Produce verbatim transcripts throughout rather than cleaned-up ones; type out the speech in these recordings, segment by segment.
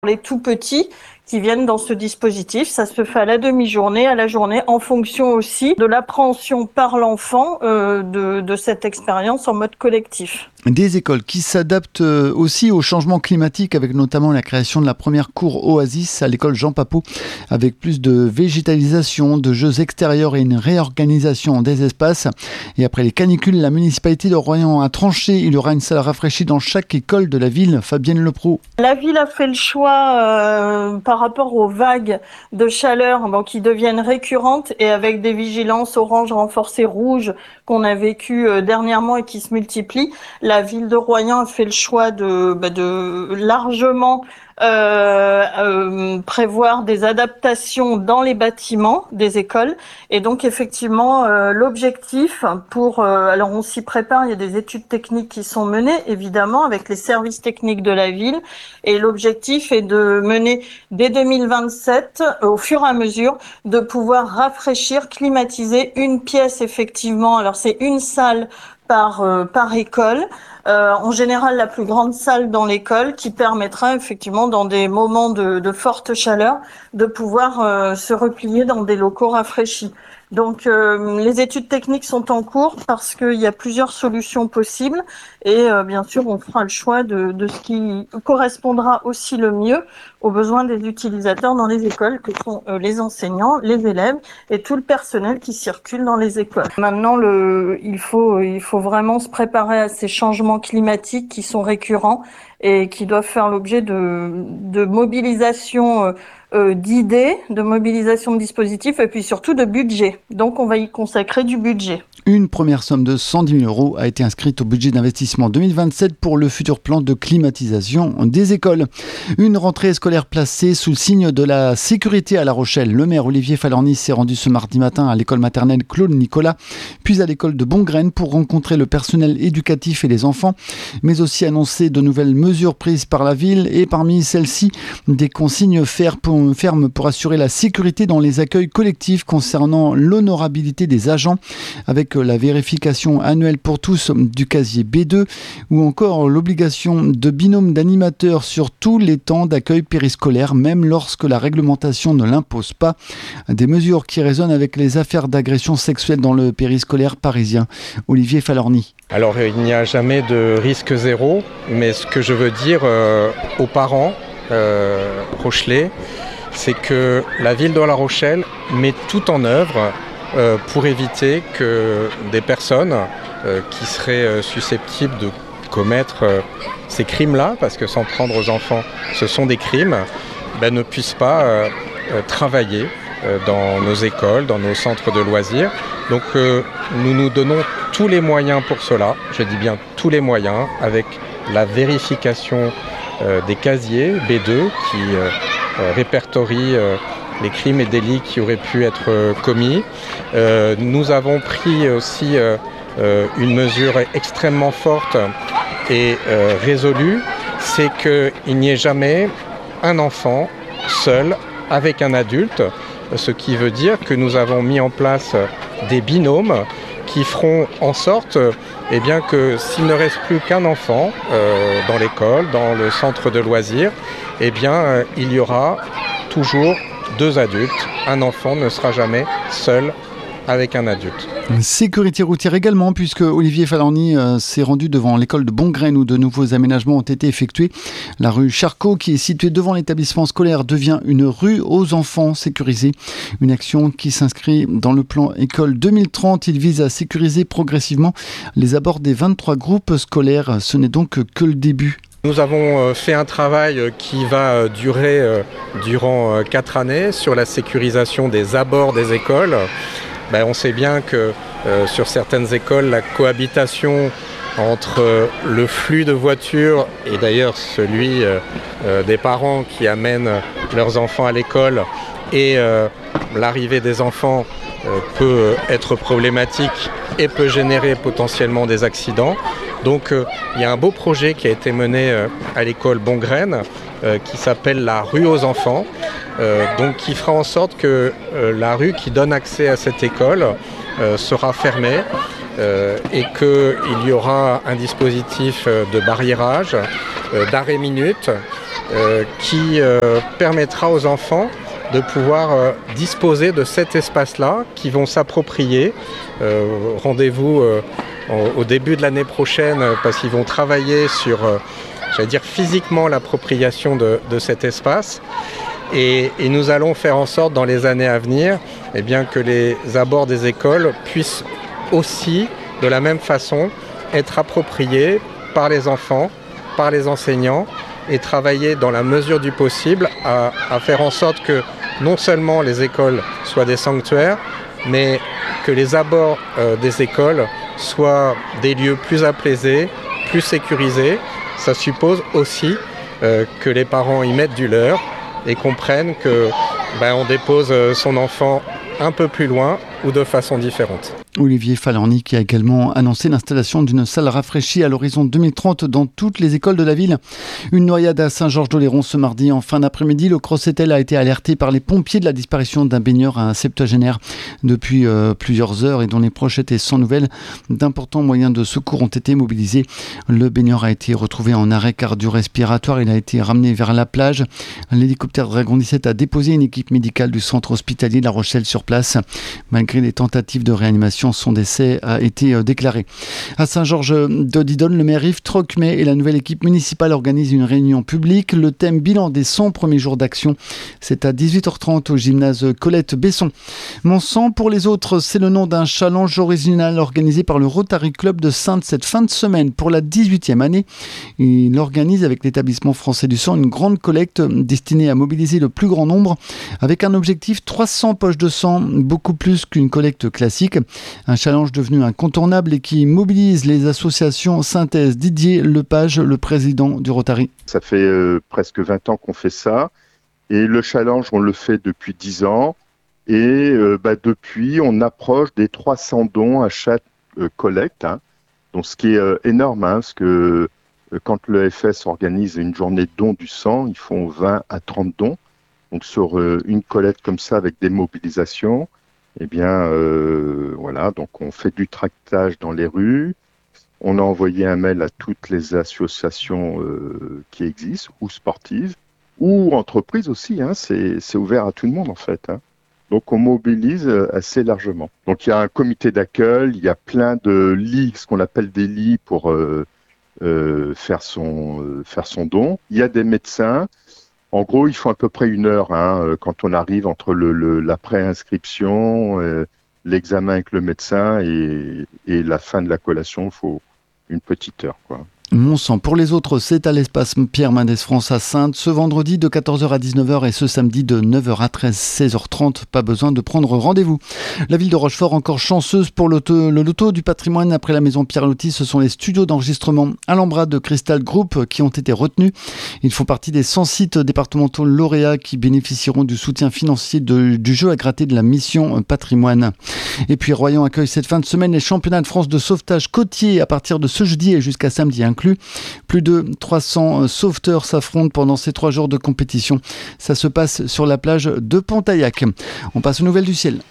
les tout petits qui viennent dans ce dispositif. Ça se fait à la demi-journée, à la journée, en fonction aussi de l'appréhension par l'enfant euh, de, de cette expérience en mode collectif. Des écoles qui s'adaptent aussi au changement climatique, avec notamment la création de la première cour Oasis à l'école Jean Papeau, avec plus de végétalisation, de jeux extérieurs et une réorganisation des espaces. Et après les canicules, la municipalité de Royan a tranché. Il y aura une salle rafraîchie dans chaque école de la ville. Fabienne Leproux. La ville a fait le choix euh, par rapport aux vagues de chaleur bon, qui deviennent récurrentes et avec des vigilances orange renforcées rouges qu'on a vécues euh, dernièrement et qui se multiplient. La ville de Royan a fait le choix de, bah, de largement euh, euh, prévoir des adaptations dans les bâtiments des écoles. Et donc effectivement, euh, l'objectif pour... Euh, alors on s'y prépare, il y a des études techniques qui sont menées, évidemment, avec les services techniques de la ville. Et l'objectif est de mener dès deux mille vingt-sept, au fur et à mesure, de pouvoir rafraîchir, climatiser une pièce effectivement. Alors c'est une salle par, euh, par école. Euh, en général, la plus grande salle dans l'école qui permettra effectivement dans des moments de, de forte chaleur de pouvoir euh, se replier dans des locaux rafraîchis. Donc euh, les études techniques sont en cours parce qu'il y a plusieurs solutions possibles et euh, bien sûr on fera le choix de, de ce qui correspondra aussi le mieux aux besoins des utilisateurs dans les écoles que sont euh, les enseignants, les élèves et tout le personnel qui circule dans les écoles. Maintenant le, il faut, il faut vraiment se préparer à ces changements climatiques qui sont récurrents et qui doivent faire l'objet de, de mobilisation euh, Euh, d'idées, de mobilisation de dispositifs et puis surtout de budget. Donc on va y consacrer du budget. Une première somme de cent dix mille euros a été inscrite au budget d'investissement deux mille vingt-sept pour le futur plan de climatisation des écoles. Une rentrée scolaire placée sous le signe de la sécurité à La Rochelle. Le maire Olivier Falorni s'est rendu ce mardi matin à l'école maternelle Claude Nicolas, puis à l'école de Bongraine pour rencontrer le personnel éducatif et les enfants, mais aussi annoncer de nouvelles mesures prises par la ville et parmi celles-ci, des consignes fermes pour assurer la sécurité dans les accueils collectifs concernant l'honorabilité des agents, avec la vérification annuelle pour tous du casier B deux ou encore l'obligation de binôme d'animateurs sur tous les temps d'accueil périscolaire, même lorsque la réglementation ne l'impose pas. Des mesures qui résonnent avec les affaires d'agression sexuelle dans le périscolaire parisien. Olivier Falorni. Alors il n'y a jamais de risque zéro, mais ce que je veux dire euh, aux parents euh, rochelais, c'est que la ville de La Rochelle met tout en œuvre euh, pour éviter que des personnes euh, qui seraient euh, susceptibles de commettre euh, ces crimes-là, parce que s'en prendre aux enfants, ce sont des crimes, ben, ne puissent pas euh, euh, travailler euh, dans nos écoles, dans nos centres de loisirs. Donc euh, nous nous donnons tous les moyens pour cela, je dis bien tous les moyens, avec la vérification euh, des casiers B deux qui euh, euh, répertorient euh, les crimes et délits qui auraient pu être euh, commis. Euh, nous avons pris aussi euh, euh, une mesure extrêmement forte et euh, résolue, c'est qu'il n'y ait jamais un enfant seul avec un adulte, ce qui veut dire que nous avons mis en place des binômes qui feront en sorte eh bien, que s'il ne reste plus qu'un enfant euh, dans l'école, dans le centre de loisirs, eh bien, euh, il y aura toujours deux adultes. Un enfant ne sera jamais seul avec un adulte. Sécurité routière également, puisque Olivier Falorni euh, s'est rendu devant l'école de Bongraine où de nouveaux aménagements ont été effectués. La rue Charcot, qui est située devant l'établissement scolaire, devient une rue aux enfants sécurisée. Une action qui s'inscrit dans le plan École deux mille trente. Il vise à sécuriser progressivement les abords des vingt-trois groupes scolaires. Ce n'est donc que le début. Nous avons fait un travail qui va durer durant quatre années sur la sécurisation des abords des écoles. Ben, on sait bien que euh, sur certaines écoles, la cohabitation entre euh, le flux de voitures et d'ailleurs celui euh, euh, des parents qui amènent leurs enfants à l'école et euh, l'arrivée des enfants euh, peut être problématique et peut générer potentiellement des accidents. Donc euh, il y a un beau projet qui a été mené euh, à l'école Bongraine euh, qui s'appelle la rue aux enfants. Euh, donc qui fera en sorte que euh, la rue qui donne accès à cette école euh, sera fermée euh, et qu'il y aura un dispositif de barriérage, euh, d'arrêt minute euh, qui euh, permettra aux enfants de pouvoir euh, disposer de cet espace-là, qui vont s'approprier. Euh, rendez-vous euh, au début de l'année prochaine, parce qu'ils vont travailler sur, euh, j'allais dire, physiquement l'appropriation de, de cet espace. Et, et nous allons faire en sorte, dans les années à venir, eh bien, que les abords des écoles puissent aussi, de la même façon, être appropriés par les enfants, par les enseignants, et travailler dans la mesure du possible à, à faire en sorte que non seulement les écoles soient des sanctuaires, mais que les abords euh, des écoles soient des lieux plus apaisés, plus sécurisés. Ça suppose aussi euh, que les parents y mettent du leur et comprennent que ben, on dépose son enfant un peu plus loin ou de façon différente. Olivier Falerny qui a également annoncé l'installation d'une salle rafraîchie à l'horizon deux mille trente dans toutes les écoles de la ville. Une noyade à Saint-Georges-d'Oléron ce mardi en fin d'après-midi. Le Crossetel a été alerté par les pompiers de la disparition d'un baigneur à un septuagénaire depuis euh, plusieurs heures et dont les proches étaient sans nouvelles. D'importants moyens de secours ont été mobilisés. Le baigneur a été retrouvé en arrêt cardio-respiratoire. Il a été ramené vers la plage. L'hélicoptère Dragon dix-sept a déposé une équipe médicale du centre hospitalier de La Rochelle sur place. Malgré les tentatives de réanimation, son décès a été déclaré. À Saint-Georges-de-Didonne, le maire Yves Trocmé et la nouvelle équipe municipale organisent une réunion publique. Le thème bilan des cent premiers jours d'action, c'est à dix-huit heures trente au gymnase Colette Besson. Mon sang pour les autres, c'est le nom d'un challenge original organisé par le Rotary Club de Saintes cette fin de semaine pour la dix-huitième année. Il organise avec l'établissement français du sang une grande collecte destinée à mobiliser le plus grand nombre avec un objectif trois cents poches de sang, beaucoup plus qu'une collecte classique. Un challenge devenu incontournable et qui mobilise les associations Synthèse. Didier Lepage, le président du Rotary. Ça fait euh, presque vingt ans qu'on fait ça. Et le challenge, on le fait depuis dix ans. Et euh, bah, depuis, on approche des trois cents dons à chaque euh, collecte. Hein. Donc, ce qui est euh, énorme, hein, parce que euh, quand le F S organise une journée de don du sang, ils font vingt à trente dons. Donc, sur euh, une collecte comme ça, avec des mobilisations, eh bien, euh, voilà, donc on fait du tractage dans les rues. On a envoyé un mail à toutes les associations euh, qui existent, ou sportives, ou entreprises aussi. Hein, c'est, c'est ouvert à tout le monde, en fait. Hein. Donc, on mobilise assez largement. Donc, il y a un comité d'accueil, il y a plein de lits, ce qu'on appelle des lits pour euh, euh, faire son, euh, faire son don. Il y a des médecins. En gros, il faut à peu près une heure hein, quand on arrive entre le, le, la préinscription, euh, l'examen avec le médecin et, et la fin de la collation. Il faut une petite heure, quoi. Mon sang pour les autres, c'est à l'espace Pierre Mendès France à Saintes, ce vendredi de quatorze heures à dix-neuf heures et ce samedi de neuf heures à treize, seize heures trente. Pas besoin de prendre rendez-vous. La ville de Rochefort encore chanceuse pour l'auto, le loto du patrimoine après la maison Pierre Loti. Ce sont les studios d'enregistrement Alhambra de Crystal Group qui ont été retenus. Ils font partie des cent sites départementaux lauréats qui bénéficieront du soutien financier de, du jeu à gratter de la mission patrimoine. Et puis Royan accueille cette fin de semaine les championnats de France de sauvetage côtier à partir de ce jeudi et jusqu'à samedi inclus. Plus de trois cents sauveteurs s'affrontent pendant ces trois jours de compétition. Ça se passe sur la plage de Pontaillac. On passe aux nouvelles du ciel.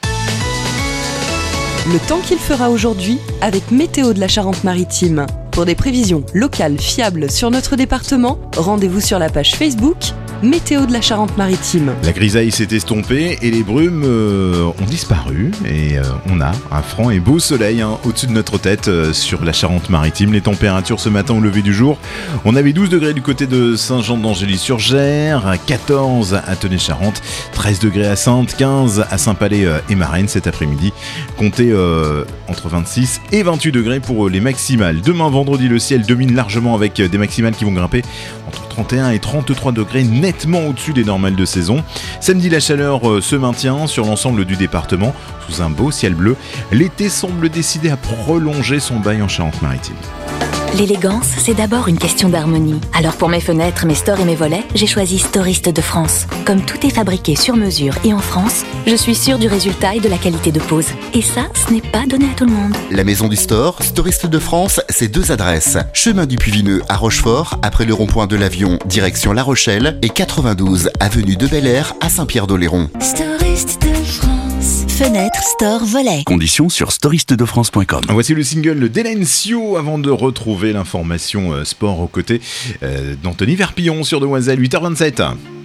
Le temps qu'il fera aujourd'hui avec Météo de la Charente-Maritime. Pour des prévisions locales fiables sur notre département, rendez-vous sur la page Facebook Météo de la Charente-Maritime. La grisaille s'est estompée et les brumes euh, ont disparu et euh, on a un franc et beau soleil hein, au-dessus de notre tête euh, sur la Charente-Maritime. Les températures ce matin au lever du jour, on avait douze degrés du côté de Saint-Jean-d'Angély-sur-Gers, quatorze à Tenay-Charente, treize degrés à Saintes, quinze à Saint-Palais euh, et Marennes cet après-midi. Comptez euh, entre vingt-six et vingt-huit degrés pour euh, les maximales. Demain vendredi, le ciel domine largement avec euh, des maximales qui vont grimper entre trente et un et trente-trois degrés, nettement au-dessus des normales de saison. Samedi, la chaleur euh, se maintient sur l'ensemble du département, sous un beau ciel bleu. L'été semble décider à prolonger son bail en Charente-Maritime. L'élégance, c'est d'abord une question d'harmonie. Alors pour mes fenêtres, mes stores et mes volets, j'ai choisi Storiste de France. Comme tout est fabriqué sur mesure et en France, je suis sûre du résultat et de la qualité de pose. Et ça, ce n'est pas donné à tout le monde. La maison du store, Storiste de France, c'est deux adresses. Chemin du Puy-Vineux à Rochefort, après le rond-point de l'Avion, direction La Rochelle, et quatre-vingt-douze avenue de Bel Air à Saint-Pierre-d'Oléron. Storiste de France. France. Fenêtre, store, volet. Conditions sur storiste de france point com. Voici le single d'Elencio avant de retrouver l'information euh, sport aux côtés euh, d'Anthony Verpillon sur Demoiselle, huit heures vingt-sept.